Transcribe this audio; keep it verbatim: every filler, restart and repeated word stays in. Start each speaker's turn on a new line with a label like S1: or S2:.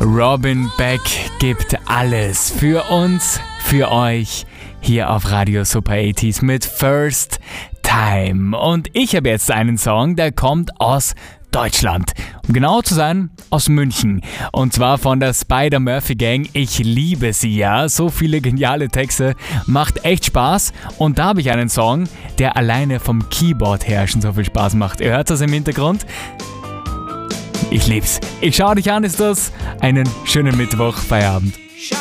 S1: Robin Beck gibt alles für uns, für euch hier auf Radio Super achtziger mit First Time. Und ich habe jetzt einen Song, der kommt aus Deutschland. Um genau zu sein, aus München. Und zwar von der Spider-Murphy Gang. Ich liebe sie, ja. So viele geniale Texte. Macht echt Spaß. Und da habe ich einen Song, der alleine vom Keyboard her schon so viel Spaß macht. Ihr hört das im Hintergrund? Ich lieb's. Ich schau dich an, ist das. Einen schönen Mittwoch, Feierabend.